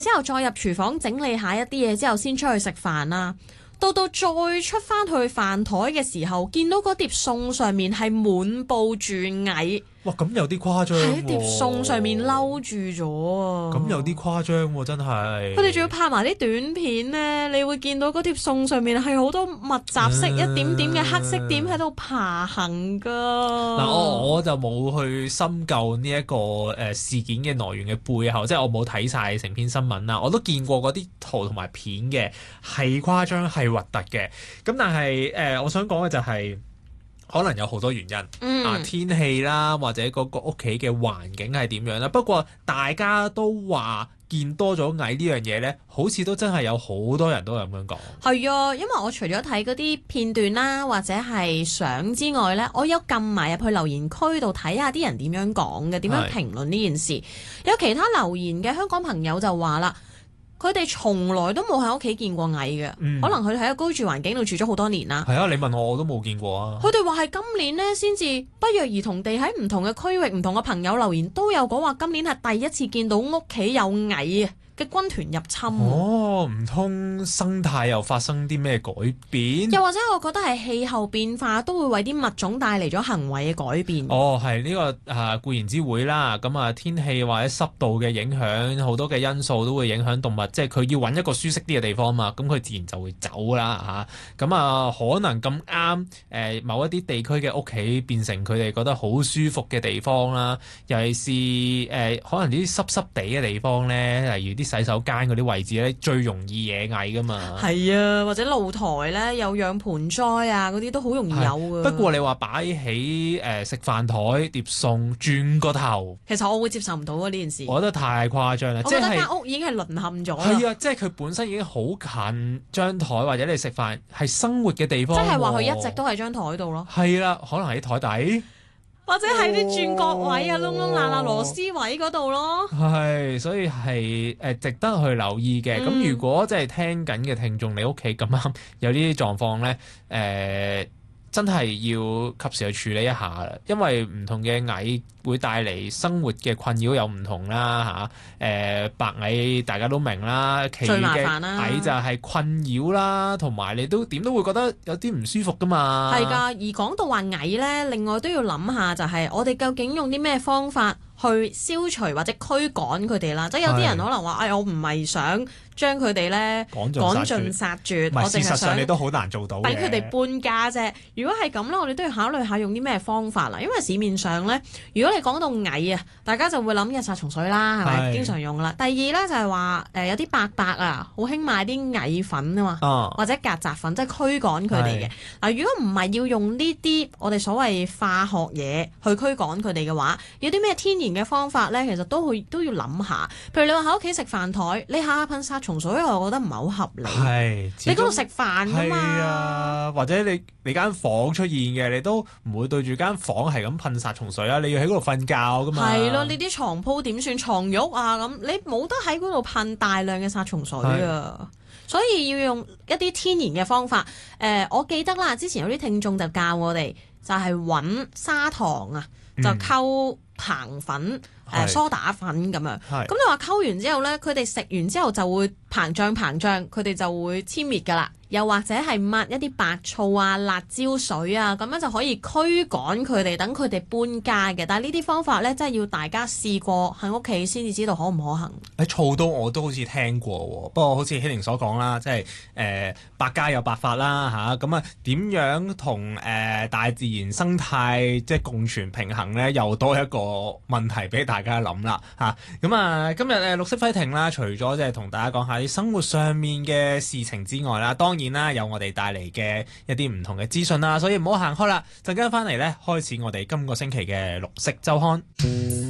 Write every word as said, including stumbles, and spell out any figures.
之後再入廚房整理下一啲嘢之後，先出去食飯啦。到到再出翻去飯台嘅時候，見到嗰碟餸上面係滿佈住蟻。 哇，咁有啲誇張喎！ 喺碟餸上面嬲住咗啊！ 咁有啲誇張喎，真係。 佢哋仲要拍埋啲短片呢，你會見到嗰碟餸上面係好多密集式、嗯、一點點嘅黑色點喺度爬行噶。 嗱，我我就冇去深究呢一個誒事件嘅來源嘅背後，即係我冇睇晒成篇新聞啦。我都見過嗰啲圖同埋片嘅，係誇張係核突嘅。咁但係誒、呃，我想講嘅就係、是。可能有好多原因，嗯、啊天氣啦，或者嗰個屋企嘅環境係點樣啦。不過大家都話見多咗蟻呢樣嘢呢，好似都真係有好多人都係咁樣講。係啊，因為我除咗睇嗰啲片段啦，或者係相之外呢，我有撳埋入去留言區度睇下啲人點樣講嘅，點樣評論呢件事。有其他留言嘅香港朋友就話啦。佢哋從來都冇喺屋企見過蟻嘅，嗯、可能佢哋喺個居住環境度住咗好多年啦。 係啊，你問我我都冇見過啊。 佢哋話係今年呢先至不約而同地喺唔同嘅區域、唔同嘅朋友留言都有講話，今年係第一次見到屋企有蟻啊嘅軍團入侵。 哦，唔通生態又發生啲咩改變？ 又或者我覺得係氣候變化都會為啲物種帶嚟咗行為嘅改變。 哦，係呢、呢個啊固然之會啦，咁啊天氣或者濕度嘅影響，好多嘅因素都會影響動物，即係佢要揾一個舒適啲嘅地方嘛，咁佢自然就會走啦嚇。咁啊可能咁啱誒某一啲地區嘅屋企變成佢哋覺得好舒服嘅地方啦，尤其是誒、呃、可能啲濕濕地嘅地方咧，例如啲洗手間嗰啲位置咧，最容易惹蟻噶嘛。 係啊，或者露台咧有養盆栽啊，嗰啲都好容易有噶。 不過你話擺起誒食飯台碟餸轉個頭， 其實我會接受唔到啊呢件事。 我覺得太誇張啦， 我覺得間屋已經係淪陷咗。 係啊，即係佢本身已經好近張台或者你食飯係生活嘅地方。 即係話佢一直都喺張台度咯。 係啦，可能喺台底。 或者喺啲轉角位啊、窿窿罅罅螺絲位嗰度咯， 係，所以係誒值得去留意嘅。咁、嗯、如果即係聽緊嘅聽眾，你屋企咁啱有呢啲狀況咧，誒、呃、真係要及時去處理一下啦，因為唔同嘅蟻會帶嚟生活嘅困擾有唔同啦嚇。誒、呃、白蟻大家都明啦，其餘嘅蟻就係困擾啦，同埋你都點都會覺得有啲唔舒服噶嘛。 係㗎，而講到話蟻咧，另外都要諗下就係我哋究竟用啲咩方法去消除或者驅趕佢哋啦。即係有啲人可能話，哎，我唔係想將佢哋咧趕盡殺絕，我淨係想事實上你都好難做到嘅， 等佢哋搬家啫。如果係咁咧，我哋都要考慮下用啲咩方法啦。因為市面上咧，如果你講到蟻啊，大家就會諗日殺蟲水啦，係咪經常用啦？第二咧就係話誒有啲伯伯啊，好興買啲蟻粉啊嘛，哦、或者曱甴粉，即係驅趕佢哋嘅。嗱，如果唔係要用呢啲我哋所謂化學嘢去驅趕佢哋嘅話，有啲咩天然嘅方法咧？其實都去都要諗下。譬如你話喺屋企食飯台，你下下噴殺蟲水，我覺得唔係好合理。係，你嗰度食飯㗎嘛？係啊，或者你你間房出現嘅，你都唔會對住間房係咁噴殺蟲水啊！你要喺嗰度瞓覺㗎嘛？係咯， 你啲床鋪點算床褥啊？咁你冇得喺嗰度噴大量嘅殺蟲水啊！所以要用一啲天然嘅方法。誒、呃，我記得啦，之前有啲聽眾就教我哋，就係揾砂糖啊，就溝硼粉、誒、呃、梳打粉咁樣。咁你話溝完之後咧，佢哋食完之後就會膨脹膨脹，佢哋就會殲滅㗎啦。又或者係抹一啲白醋啊、辣椒水啊，咁樣就可以驅趕佢哋，等佢哋搬家嘅。但係呢啲方法咧，真係要大家試過喺屋企先至知道可唔可行。 喺醋都我都好似聽過喎，不過好似希玲所講啦，即係誒百家有百法啦嚇，咁啊點樣同誒、呃、大自然生態即係共存平衡咧，又多一個問題俾大家諗啦嚇。咁啊今日誒綠色輝庭啦，除咗即係同大家講下啲生活上面嘅事情之外啦，當然然啦，有我哋帶嚟嘅一啲唔同嘅資訊啦，所以唔好行開啦，陣間翻嚟咧，開始我哋今個星期嘅綠色週刊。